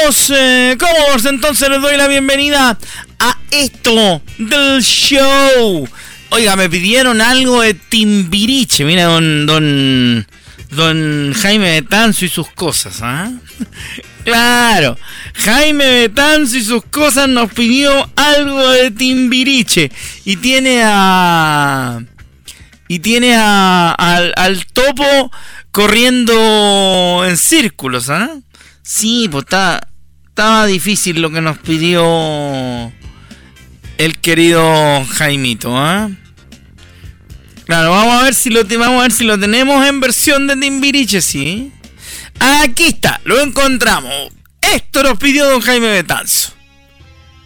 cómodos, entonces les doy la bienvenida a esto del show. Oiga, me pidieron algo de Timbiriche. Mira, don Jaime Betanzo y sus cosas, ¿ah? Claro, Jaime Betanzo y sus cosas nos pidió algo de Timbiriche. Y tiene al topo corriendo en círculos, ¿ah? Sí, pues estaba difícil lo que nos pidió el querido Jaimito, ¿ah? Claro, vamos a ver si lo tenemos en versión de Timbiriche, sí. Aquí está, lo encontramos. Esto nos pidió don Jaime Betanzo.